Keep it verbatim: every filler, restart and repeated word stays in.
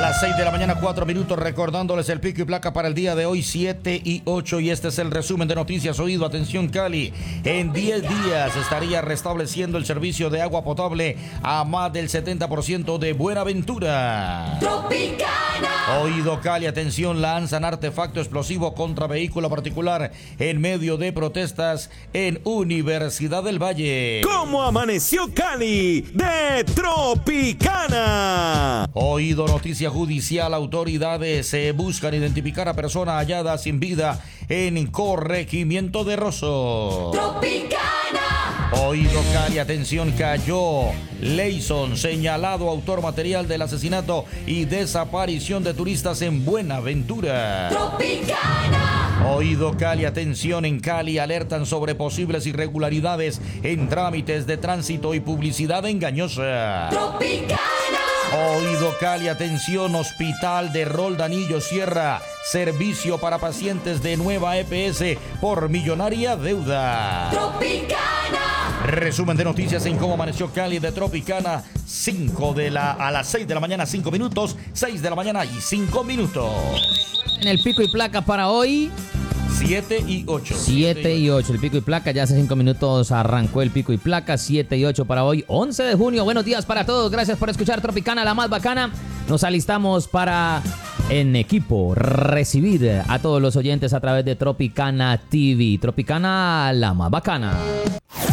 las seis de la mañana, cuatro minutos, recordándoles el pico y placa para el día de hoy, siete y ocho, y este es el resumen de noticias oído. Atención, Cali, en diez días estaría restableciendo el servicio de agua potable a más del setenta por ciento de Buenaventura. Tropicana. Oído, Cali, atención, lanzan artefacto explosivo contra vehículo particular en medio de protestas en Universidad del Valle. ¿Cómo amaneció Cali de Tropicana? Oído, noticia judicial, autoridades se buscan identificar a persona hallada sin vida en corregimiento de Rosso. Tropicana. Oído, Cali, atención, cayó Leison, señalado autor material del asesinato y desaparición de turistas en Buenaventura. Tropicana. Oído, Cali, atención, en Cali alertan sobre posibles irregularidades en trámites de tránsito y publicidad engañosa. Tropicana. Oído, Cali, atención, Hospital de Roldanillo cierra servicio para pacientes de nueva E P S por millonaria deuda. Tropicana. Resumen de noticias en cómo amaneció Cali de Tropicana, cinco de la, a las seis de la mañana, cinco minutos, seis de la mañana y cinco minutos. En el pico y placa para hoy, siete y ocho. siete y ocho, el pico y placa, ya hace cinco minutos arrancó el pico y placa, siete y ocho para hoy, once de junio. Buenos días para todos, gracias por escuchar Tropicana, la más bacana. Nos alistamos para, en equipo, recibir a todos los oyentes a través de Tropicana T V. Tropicana, la más bacana.